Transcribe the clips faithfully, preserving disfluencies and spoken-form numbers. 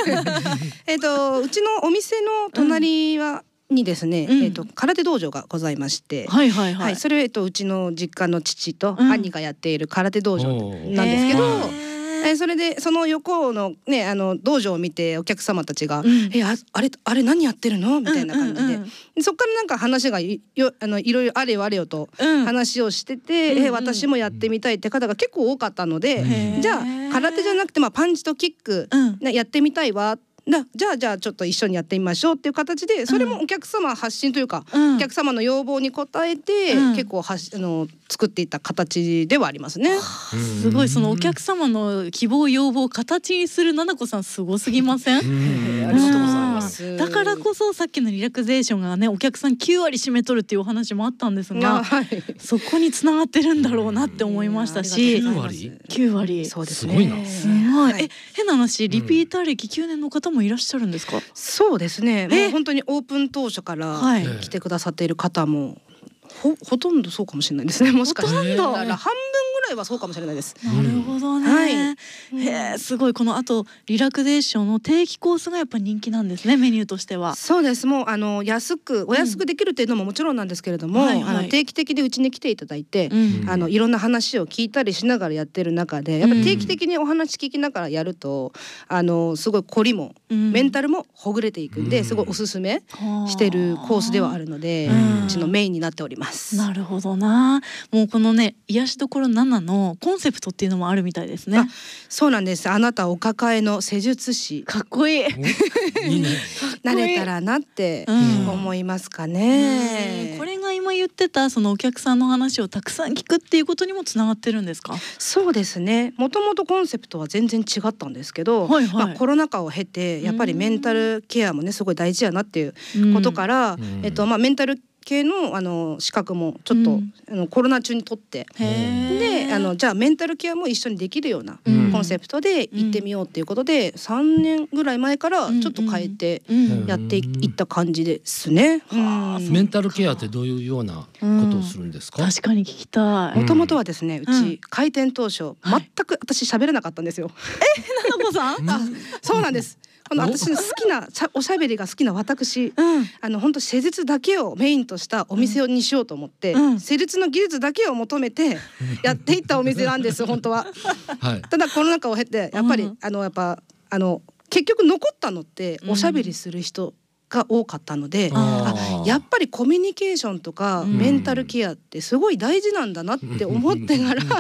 えっとうちのお店の隣は、うん、にですね、うん、えっと空手道場がございまして、 はいはいはい、はい、 それをえっとうちの実家の父と兄がやっている空手道場なんですけど、えそれでその横のねあの道場を見てお客様たちが、うん、え あ, あれあれ何やってるのみたいな感じで、うんうんうん、そっからなんか話がいよあのいろいろあれよあれよと話をしてて、うん、え私もやってみたいって方が結構多かったので、うん、じゃあ空手じゃなくて、まあ、パンチとキック、うん、やってみたいわなじゃあじゃあちょっと一緒にやってみましょうっていう形で、それもお客様発信というか、うん、お客様の要望に応えて、うん、結構はあの作っていった形ではありますね。 すごい、そのお客様の希望要望を形にするななこさんすごすぎません？ ありがとうございます。 だからこそさっきのリラクゼーションがねお客さんきゅうわり占め取るっていうお話もあったんですが、はい、そこに繋がってるんだろうなって思いましたし、 きゅうわりきゅうわりそうですね、すごいな。 すごい、はい、え変な話リピーター歴きゅうねんの方もいらっしゃるんですか？ そうですね、もう本当にオープン当初から来てくださっている方も ほ, ほとんどそうかもしれないですね。もしかしたら半分ぐらいはそうかもしれないです。 なるほどね、はい、へーすごい。このあとリラクゼーションの定期コースがやっぱり人気なんですね、メニューとしては。 そうです。もうあの安くお安くできるっていうのももちろんなんですけれども、うんはいはい、あの定期的でうちに来ていただいて、うん、あのいろんな話を聞いたりしながらやってる中で、やっぱ定期的にお話聞きながらやると、あのすごい凝りも、うん、メンタルもほぐれていくんで、すごいおすすめしてるコースではあるので、うん、うちのメインになっております。 なるほどな。もうこのね癒しどころななのコンセプトっていうのもあるみたいですね。あ、 そうなんです。あなたお抱えの施術師、 かっこいいいいねなれたらなって思いますかね、 うん、これが今言ってたそのお客さんの話をたくさん聞くっていうことにもつながってるんですか？ そうですね。もともとコンセプトは全然違ったんですけど、はいはい、まあ、コロナ禍を経てやっぱりメンタルケアもねすごい大事やなっていうことから、うん、えっとまあ、メンタル系 の, あの資格もちょっと、うん、あのコロナ中に取って、であのじゃあメンタルケアも一緒にできるようなコンセプトで行ってみようっていうことで、うん、さんねんぐらい前からちょっと変えてやっていった感じですね、うんうん、 メンタルケアってどういうようなことをするんですか？ うん、確かに聞きたい。 もともとはですね、うち、うん、開店当初、全く私喋れなかったんですよ。 え、ななこさん？ あ、そうなんです。この私の好きなおしゃべりが好きな私、うん、あの本当施術だけをメインとしたお店にしようと思って、うん、施術の技術だけを求めてやっていったお店なんです本当は、はい、ただコロナ禍を経てやっぱり、うん、あのやっぱあの結局残ったのっておしゃべりする人が多かったので、うん、あやっぱりコミュニケーションとか、うん、メンタルケアってすごい大事なんだなって思ってから、うん、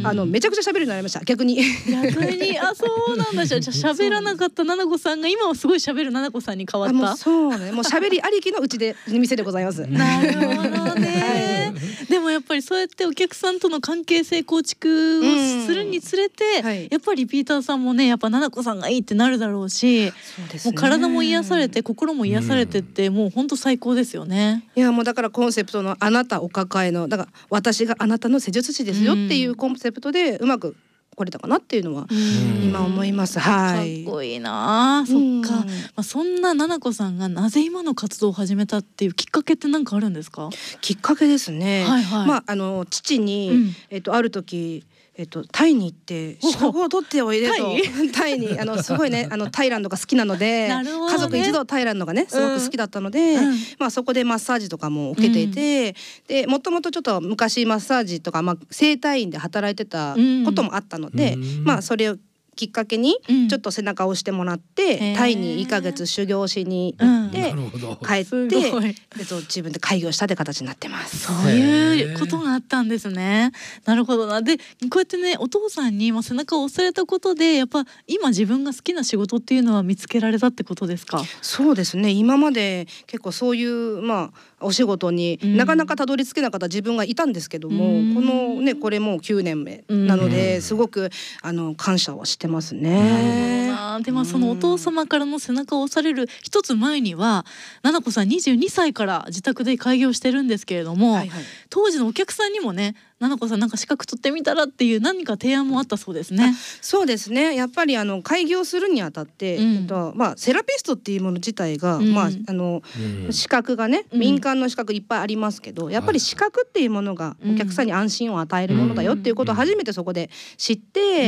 あのめちゃくちゃ喋るようになりました。逆に逆にあそうなんだ。じゃあ喋らなかったななこさんが今はすごい喋るななこさんに変わった。あもうそうね、もう喋りありきのうちで店でございます。 なるほどね、はい、でもやっぱりそうやってお客さんとの関係性構築をするにつれて、うんはい、やっぱりリピーターさんもねやっぱななこさんがいいってなるだろうし、そうですね、もう体も癒されて心も癒されてって、うん、もう本当最高ですよね。 いやもうだからコンセプトのあなたお抱えのだから私があなたの施術師ですよっていうコンセプトでうまくこれたかなっていうのは今思います。はい、 かっこいいな。そっか、まあ、そんなななこさんがなぜ今の活動を始めたっていうきっかけって何かあるんですか？ きっかけですね、はいはい、まああの父に、うん、えっとある時えっと、タイに行って資格を取っておいでとタイにあのすごいねあのタイランドが好きなのでなるほど、ね、家族一同タイランドがねすごく好きだったので、うんまあ、そこでマッサージとかも受けていて、うん、でもともとちょっと昔マッサージとか、まあ、整体院で働いてたこともあったので、うん、まあそれをきっかけにちょっと背中を押してもらって、うん、タイにいっかげつ修行しに行って、うん、帰ってで自分で開業したって形になってます。 そういうことがあったんですね。なるほどな。でこうやってねお父さんに背中を押されたことでやっぱ今自分が好きな仕事っていうのは見つけられたってことですか？ そうですね。今まで結構そういうまあお仕事になかなかたどり着けなかった自分がいたんですけども、うん、このねこれもうきゅうねんめなのですごくあの感謝をしてますね。 なでもそのお父様からの背中を押される一つ前にはななこさんにじゅうにさいから自宅で開業してるんですけれども、はいはい、当時のお客さんにもねななこさんなんか資格取ってみたらっていう何か提案もあったそうですね。 そうですね。やっぱりあの開業するにあたって、うん、えっとまあセラピストっていうもの自体が、うん、まああの、うん、資格がね、民間の資格いっぱいありますけど、やっぱり資格っていうものがお客さんに安心を与えるものだよっていうことを初めてそこで知って、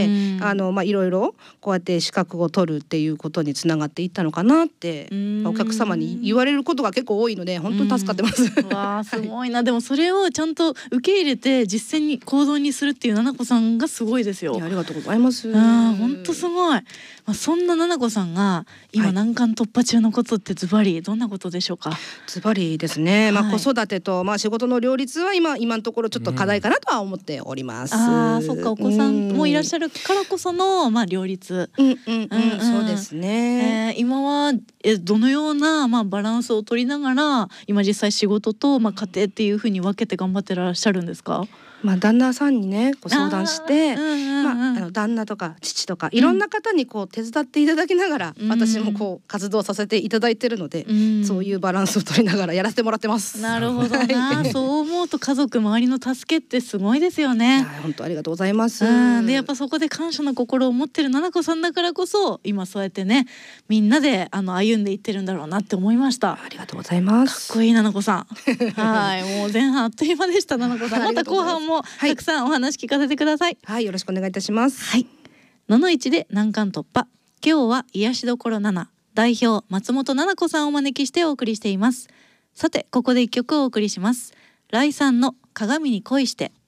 うん、あのまあいろいろこうやって資格を取るっていうことにつながっていったのかなって、うん、お客様に言われることが結構多いので本当に助かってます。 うん、わあすごいな。でもそれをちゃんと受け入れて実践に行動にするっていうななこさんがすごいですよ。 ありがとうございます。 本当すごい。まあ、そんなななこさんが今難関突破中のことってズバリどんなことでしょうか。 ズバリですね、まあ、子育てと、まあ、仕事の両立は今今のところちょっと課題かなとは思っております。うん、 ああそっか、お子さんもいらっしゃるからこその、まあ、両立。 うんうんうん、うん、そうですね、 えー、今はえどのような、まあ、バランスを取りながら今実際仕事と、まあ、家庭っていうふうに分けて頑張ってらっしゃるんですか。 まあ、旦那さんにねご相談して、あ、うんうんうん、まあ、あの旦那とか父とかいろんな方にこう手伝っていただきながら、うん、私もこう活動させていただいているので、うん、そういうバランスを取りながらやらせてもらってます。 なるほどなそう思うと家族周りの助けってすごいですよね。 本当ありがとうございます。 うん、でやっぱそこで感謝の心を持ってるななこさんだからこそ今そうやってねみんなであの歩んでいってるんだろうなって思いました。 ありがとうございます。 かっこいいななこさんはいもう前半あっという間でしたななこさんまた後半もたくさんお話聞かせてください。 はい、はい、よろしくお願いいたします。 はい、ののいちで難関突破。今日は癒しどころなな代表松本ななこさんをお招きしてお送りしています。さてここで一曲をお送りします。ライさんの鏡に恋して。